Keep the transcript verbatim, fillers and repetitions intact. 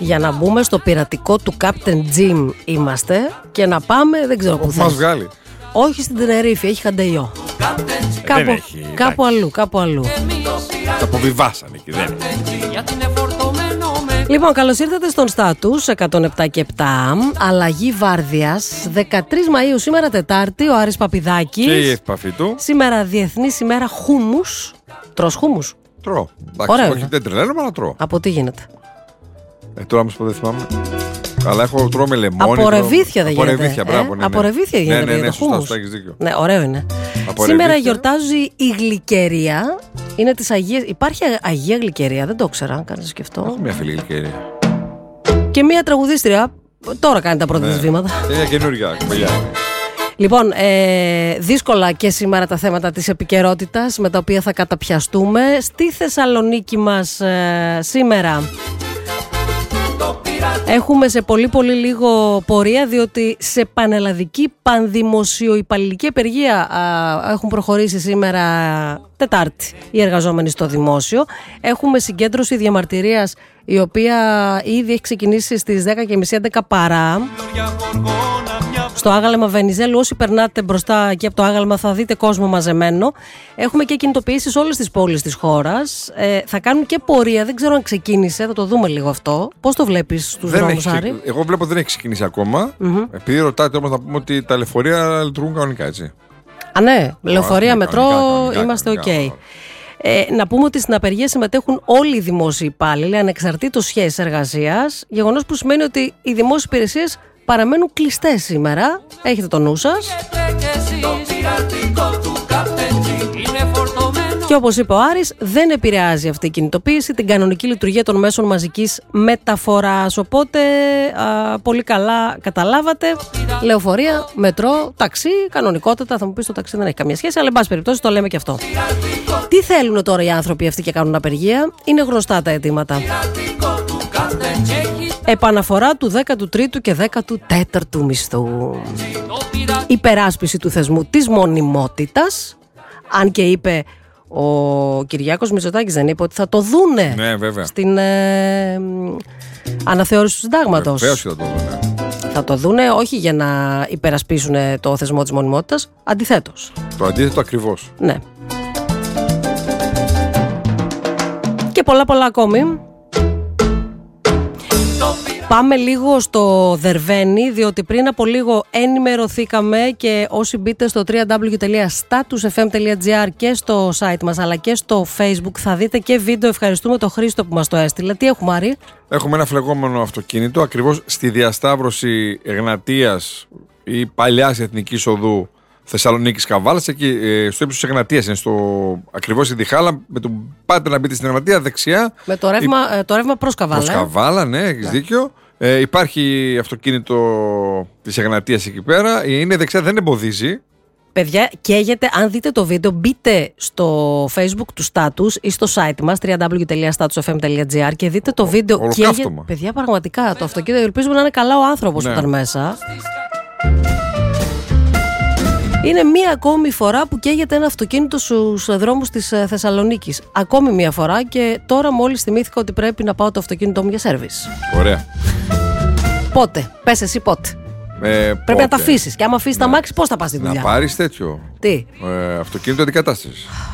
Για να μπούμε στο πειρατικό του Captain Jim είμαστε και να πάμε, δεν ξέρω πού θα. Μας βγάλει. Όχι στην Τενερίφη, έχει Χαντεϊό. Κάπου, έχει, κάπου αλλού, κάπου αλλού. Τα αποβιβάσανε εκεί, δεν. Λοιπόν, καλώς ήρθατε στον Στάτους εκατόν επτά και επτά. Αλλαγή βάρδιας. δεκατρείς Μαΐου, σήμερα Τετάρτη, ο Άρης Παπηδάκης. Και η επαφή του. Σήμερα Διεθνής ημέρα χούμους. Τρως χούμους? Τρώω. Ωραίο, όχι, ναι. δεν τρελαίνομαι, αλλά τρώω. Από τι γίνεται? Ε, τώρα όμως που δεν θυμάμαι. Αλλά έχω τρώω με λεμόνι. Από ρεβίθια δεν γίνεται. Από ρεβίθια, μπράβο. Ναι, ναι. Από ρεβίθια γίνεται. Ναι, ναι, ναι, το σωστά, χούμους. σωστά, έχεις δίκιο. Ναι, ωραίο είναι. Από Σήμερα ρεβίθια. γιορτάζει η Γλυκερία. Είναι της Αγίας. Υπάρχει Αγία Γλυκερία, δεν το ήξερα, αν κάνεις σκεφτώ. Έχω μια φίλη Γλυκερία. Και μια τραγουδίστρια. Τώρα κάνει τα πρώτα Ναι. της βήματα. Είναι μια καινούργια κοπελιά. Λοιπόν, ε, δύσκολα και σήμερα τα θέματα της επικαιρότητας με τα οποία θα καταπιαστούμε. Στη Θεσσαλονίκη μας ε, σήμερα έχουμε σε πολύ πολύ λίγο πορεία, διότι σε πανελλαδική πανδημοσιοϊπαλληλική απεργία α, έχουν προχωρήσει σήμερα Τετάρτη οι εργαζόμενοι στο δημόσιο. Έχουμε συγκέντρωση διαμαρτυρίας η οποία ήδη έχει ξεκινήσει στις δέκα και μισή έντεκα παρά. Στο άγαλμα Βενιζέλου, όσοι περνάτε μπροστά και από το άγαλμα θα δείτε κόσμο μαζεμένο. Έχουμε και κινητοποιήσεις σε όλες τις πόλεις της χώρας. Ε, θα κάνουν και πορεία, δεν ξέρω αν ξεκίνησε, θα το δούμε λίγο αυτό. Πώς το βλέπεις στους Δεν δρόμους, έχει, Άρη? εγώ βλέπω δεν έχει ξεκινήσει ακόμα. Mm-hmm. Επειδή ρωτάτε όμως να πούμε ότι τα λεωφορεία λειτουργούν κανονικά, έτσι. Α, ναι, λεωφορεία, ναι, μετρό, κανονικά, κανονικά, είμαστε οκ. κανονικά. Okay. Ε, να πούμε ότι στην απεργία συμμετέχουν όλοι οι δημόσιοι υπάλληλοι, ανεξαρτήτως σχέσης εργασίας. Γεγονός που σημαίνει ότι οι δημόσιες υπηρεσίες παραμένουν κλειστές σήμερα. Έχετε το νου σας. Και όπως είπε ο Άρης, δεν επηρεάζει αυτή η κινητοποίηση την κανονική λειτουργία των μέσων μαζικής μεταφοράς. Οπότε, α, πολύ καλά καταλάβατε, λεωφορεία, μετρό, ταξί, κανονικότητα. Θα μου πεις το ταξί δεν έχει καμία σχέση, αλλά εν πάση περιπτώσει το λέμε και αυτό. Τι θέλουν τώρα οι άνθρωποι αυτοί και κάνουν απεργία? Είναι γνωστά τα αιτήματα. Επαναφορά του δέκατου τρίτου και δέκατου τέταρτου μισθού. Υπεράσπιση του θεσμού της μονιμότητας. Αν και είπε ο Κυριάκος Μητσοτάκης, δεν είπε ότι θα το δούνε, Ναι, βέβαια. στην ε, αναθεώρηση του συντάγματος. Βεβαίως και θα το δούνε. Θα το δούνε όχι για να υπερασπίσουν το θεσμό της μονιμότητας, αντιθέτως. Το αντίθετο ακριβώς. Ναι. Και πολλά πολλά ακόμη. Πάμε λίγο στο Δερβαίνι, διότι πριν από λίγο ενημερωθήκαμε και όσοι μπείτε στο double-u double-u double-u τελεία status f m τελεία g r και στο site μας αλλά και στο Facebook θα δείτε και βίντεο. Ευχαριστούμε τον Χρήστο που μας το έστειλε. Τι έχουμε, Άρη? Έχουμε ένα φλεγόμενο αυτοκίνητο ακριβώς στη διασταύρωση Εγνατίας ή παλιάς Εθνικής Οδού Θεσσαλονίκης Καβάλας. Εκεί ε, στο ύψος της Εγνατίας είναι, στο, ακριβώς στη Διχάλα. Με το πάτε να μπείτε στην Εγνατία δεξιά. Με το ρεύμα, η... ε, το ρεύμα προς Καβάλα. Προς Καβάλα, ναι, έχεις δίκιο. Ε, υπάρχει αυτοκίνητο της Εγνατίας εκεί πέρα. Είναι δεξιά, δεν εμποδίζει. Παιδιά, καίγεται. Αν δείτε το βίντεο, μπείτε στο Facebook του Status ή στο site μας double-u double-u double-u τελεία status f m τελεία g r και δείτε το βίντεο. Καίγεται. Παιδιά, πραγματικά το αυτοκίνητο, ελπίζουμε να είναι καλά ο άνθρωπος, ναι, που ήταν μέσα. Είναι μία ακόμη φορά που καίγεται ένα αυτοκίνητο στους δρόμους της Θεσσαλονίκης. Ακόμη μία φορά και τώρα μόλις θυμήθηκα ότι πρέπει να πάω το αυτοκίνητό μου για σέρβις. Ωραία. Πότε? Πες εσύ πότε. Ε, πρέπει πότε. να τα αφήσεις. Και άμα αφήσεις, ναι, τα μάξι, πώς θα πας στη δουλειά? Να πάρεις τέτοιο. Τι? Ε, αυτοκίνητο αντικατάστασης.